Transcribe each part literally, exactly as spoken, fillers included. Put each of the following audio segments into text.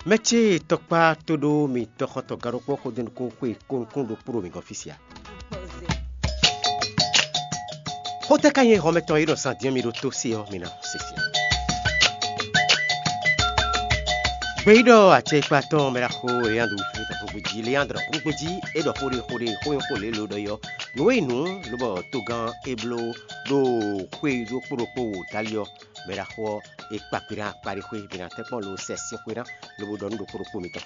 Métier tokpa todo mi tokoto garopo ko den ko kwe kon kon do pro mi officiel. Hote kanye remettons iro cent dix mille dossiers mina sesi. Beido a che paton mera ko leandro futa ko buji leandro ko buji e do hore hore ho ko le lo do yo. No e no lo bo togan eblo do kwe do pro po talio mera ko e papira pari kwe bina te ko lo sesi ko na lo bo don do pro po mito.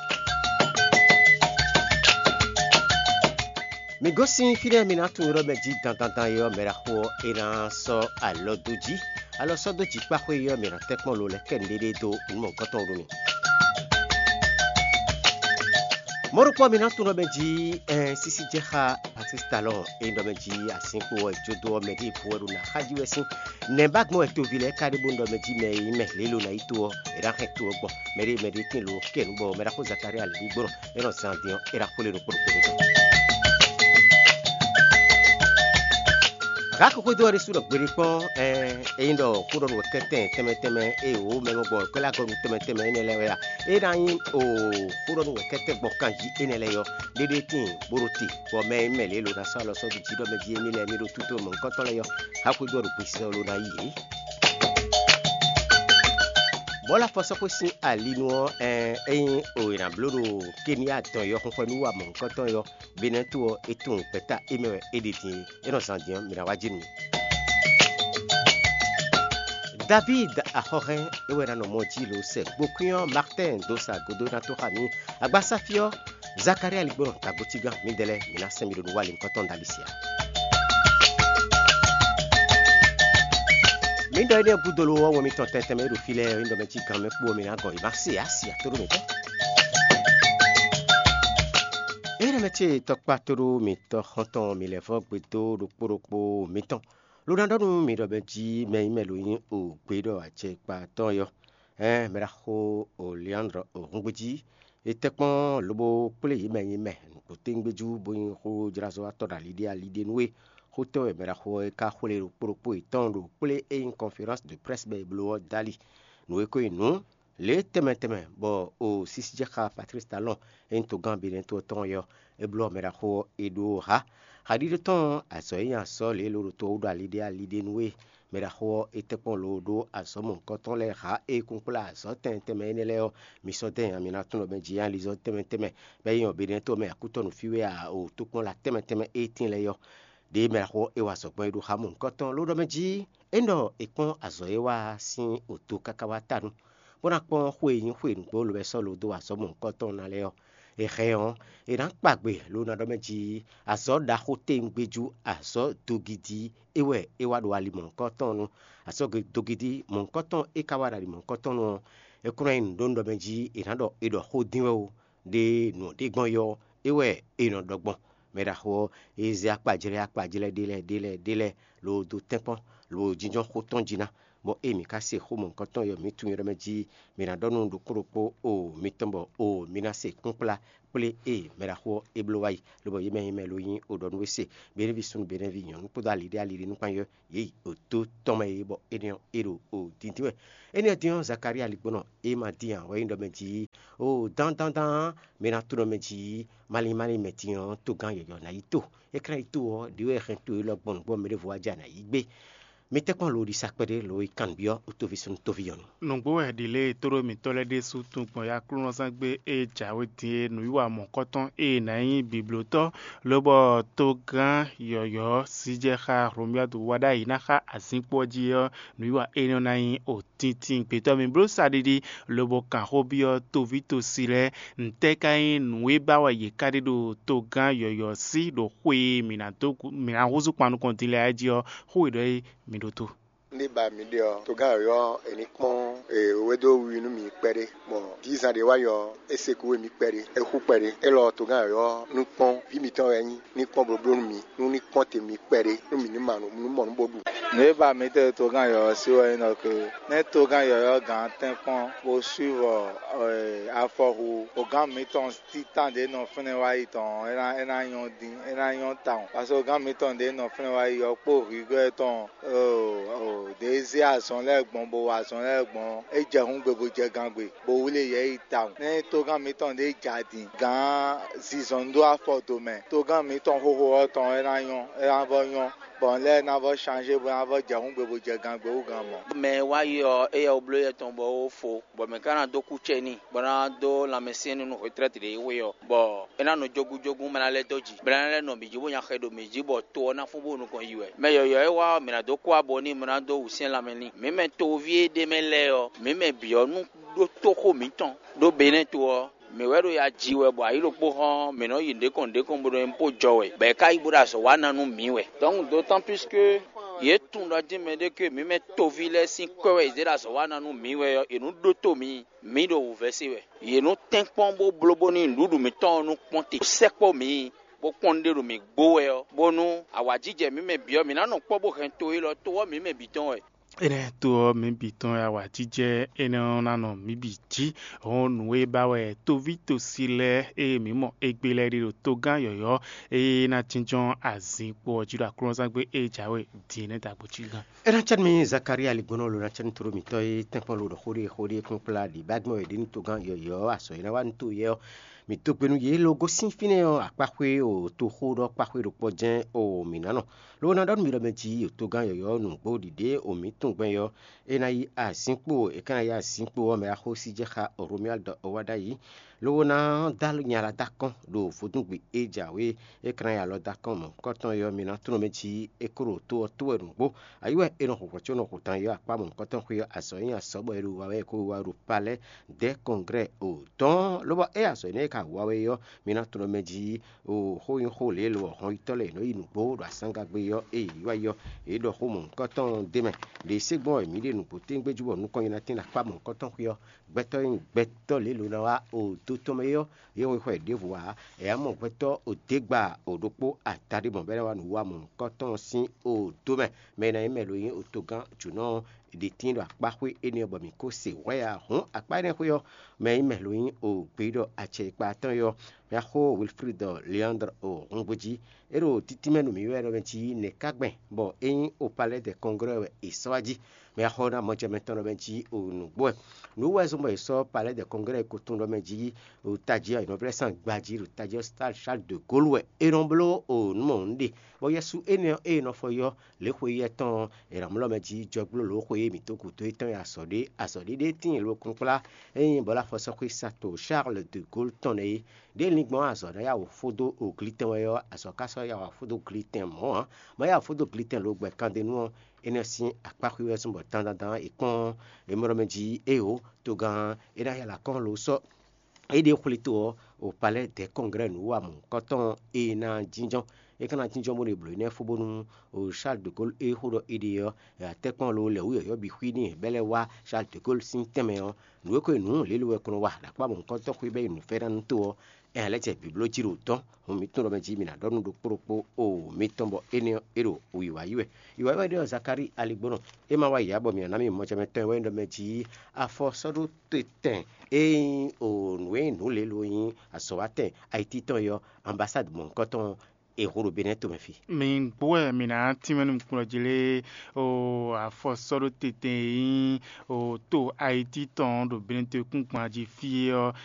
Mi gosi fide mina tu robe ji tan tan tan yo mera ko ina so alodoji alo so do ji pa ko yo mera te ko lo le kendede do mo koton ro ni. Moro kwa mina tu robe ji eh sisi jeha Patrice Talon e ndo meji asinko jodo medi poru na haji wesin ne bag mo eto vile kadi bundo meji me me lelo na ito era heto gbo meri meri tin lo ken bo mera ko Zakaria ali gboro e no sandion era ko le ro por por. Rako ko do resu do gbere pon eh e ndo ko do kete teme teme e o me mo bo ko la ko teme teme ne le ya e dan yin o ko do kete bo kan yi ene le yo dede tin boroti bo me me le lo na so lo so di do me ji mi le mi do tuto mo nkan to le yo ha ko do ro pisi lo na yi bola foso ko sin alinu eh eyin o ina blodo Kenya ton yo kon nu wa mo nkan to yo beneto etun peta emewe editing eno sandian mi na wajini David Ahore ewera no moji lo se bokuyan Martin Dosa godo na to khami agbasafio Zakaria Ligboro tabotiga mindele mina semi do wali nkan ton dalisia Mindo ene budolo wo mi ton tenteme do file ndo meti kan me po mi na go ibasi asia to mi to Ere métier tokpa toro mi to honton mi le fo gbedo do poropo mi ton lo dan don mi do beji me imelo yin o gbedo a che pa ton yo eh mera ho o Leandro o ngbeji e tekpon lobo pele yi me yin me ko tengbeju bo yin ho jrazo atora lidi a lidi nwe ho to e mera ho e ka ho le poropo e ton do pele e une conférence de presse be blo dali no e ko inu le teme teme bo o sisi jeka Patrice Talon ento gambi ento ton yo e blo mera ho edo ha hadi de ton aso yan so le lo to do alide alide nwe mera ho etepon lo do aso mon koton le ha e kunkula so ten teme ne le o mi so ten amina tun be ji yan lizo teme teme be yon be ento me akuto no fiwe a o to kon la teme teme eighteen le yo de mera ho e wa so pon edo ha mon koton lo do meji endo e kon aso e wa sin o to kakawata nu bona pon hwe yin hwe ngbo lo be so lo do aso mon koton na le yo e reon e ran pagbe lo na do meji aso da hote ngbeju aso dogidi ewe e wa do ali mon koton nu aso dogidi mon koton e kawara li mon koton nu e kuren do ndo meji e ran do e do hodin o de no de gbon yo ewe e no dogbon mera ho e zi apajire apajile dile dile dile lo do tempon lo jinjon hoton jina bo emi ka se ho mon koton yo mi tun remeji mi na donu do koropo o mi tombo o mi na se kunpla ple e mera ho e blowai lo bo yeme yeme lo yin o don wese bere vi sun bere vi yon po dali de ali nu pan yo yi o to tome e bo enion ero o tintiwe eni dion Zakaria Ligbono e ma dian wa ndo meji o dan dan dan mi na tu meji mali mali metion to gan yo na ito e kra ito di we ren to lo bon bo me de voaja na igbe Mete kon lo di sakpede lo ikan bio utovisun tovion. Nungbo edile toro mi tole de sutun pon ya kruno sangbe e jawe tie nu iwa mon koton e na yin bibloto lobo to gan yoyo sije kha romia do wada ina kha asinpo ji yo nu iwa eno na yin o tintin peto mi bro sadidi lobo kan hobio to vito sile nteka yin nu e ba wa ye kadido to gan yoyo si do hwe mina to mina huzu kwanu kontile aji yo hwe do midoto Ndi ba mi dio to ga yo eni pon e wedo wi nu mi pere mo dix ans de wa yo eseku we mi pere e hu pere e lo to ga yo nu pon bi mi ton yin ni pon bobro mi nu ni pon te mi pere nu mi ni manu nu mo nu bodu Ne ba mi te to gan yo si wa ino ke ne to gan yo yo gan ten pon pour suivre euh aforu o gan mi ton titan de no fene wa iton era era yon din era yon town parce que o gan mi ton de no fene wa yo po rigo ton o de zi ason le gbon bo ason le gbon e je hun gbe bo je gan gbe bo wule ye town ne to gan mi ton de jadin gan season do afoto men to gan mi ton ho ho ton era yon era bo yon bon là na va changer bon va dire on peut dire gang be ou gang mo mais wa yo e yo bleu e ton bo fo bo me kana do ku cheni bona do la mesienne no retraite de we yo bo ena no jogu jogu mena le doji bran le no mi jibo nya khedo mi jibo to na fo bo no kon yiwe mais yo yo e wa me na do ko aboni me na do usien la meni me me to vie de me le yo me me bio nu do to ko mi ton do bene to me wero ya jiwe bo ayilo po han me no yinde kon de kon bo empo jowe be kai bura so wana nu miwe donc d'autant plus que ye tun do di me de que me me to vile sin ko we de la so wana nu miwe yo e nu do to mi mi do verse we ye nu tenpon bo blobo ni ndudu mi ton nu ponte sekpo mi bo konde ru mi gbo yo bonu awajije mi me bio mi na no po bo hen to ilo to mi me biton we ene to mi biton ya wa jije ene ona no mi biji on we ba we to vito sile e mi mo egbele ri to gan yoyo e na tinjon azin po jira kron sa gbe e jawe di ne da buchi gan ena chan mi Zakaria ligono lo na chan turu mi toy tempo lo khori khori kon pla di bagmo e din to gan yoyo aso ina wan to yo mi to penu ye logo sinfine o apakwe o to khodo apakwe ro pojen o minano lo na don mi lo meji o to gan yoyo nu gbo dide o mi tun gben yo ena yi asinpo e kana ya asinpo o me a hosi je kha o romial do wada yi lo na dal nyala dakon do fodun gbe ejawe e kana ya lo dakon mo koton yo mi na tun meji e koro to to eru gbo ayiwe eno ko cho no ko tan yo apa mo koton ko yo aso yin aso bo eru wa we ko wa ru palais de congrès o ton lo ba e aso ne ka wa we yo mi na tun meji o ho yin ho le lo ho itole no inu gbo do asanga gbe yo e wa yo e do ho mo koton de me le segbon mi le nu po tin gbe jubo nu kon yin na tin apa mo koton ko yo gbeto yin gbeto le lo na wa o to to me yo ye wo ko e de wa e amo gbeto o degba odopo atari bon bere wa nu wa mo koton sin o to me me na me lo yin o to gan juno de tin do apa hwe eni obo mi ko se wa ya hun apa ne ko yo me me lo yin o gbedo a che pa tan yo ya ho Wilfried Leandre o ngboji ero titimenu mi wero benti ne kagben bo yin au palais de congrès e soaji me ho na mo je meton benti o nugbo nu wa zo mo so palais de congrès ko tun do meji o taji no president gbaji o taji star Charles de Gaulle e romblo o monde bo yesu eni e no fo yo le ko yeton e ramlo meji joglo lo ko mi to ko to etan ya sode asode de tin lo kunpla e bola fo so ko sato Charles de Gaulle ton e de ligbon aso da ya wo fodo o gliten yo aso kaso ya wo fodo gliten mo ma ya fodo gliten lo gbe kan de nu ene sin apakwe we so bo tan dan e kon e mo meji e o to gan e da ya la kon lo so e de khulito au palais des congrès nous wa mon coton e na jinjon e kana jinjon mo le blo ne fo bonu o Charles de Gaulle e hodo idio ya tekon lo le yo bi khwini bele wa Charles de Gaulle sin temeo nu ko nu le lo ko wa la pa mon coton ku be nu feran to e la che biblo jiro ton o mi to ro meji mi na donu do propo o mi tombo eni ero o yiwa yiwe yiwa wa de Zakari aligbono e ma wa ya bo mi na mi mo che meten we ndo meji afo sodo teten e o nwe nu le lo yin aso wa ten Haiti ton yo ambassade mon coton e horo beneto me fi min boe mina timenu kuno jele o afo soro tete o to Haiti ton do beneto kun kwa ji fi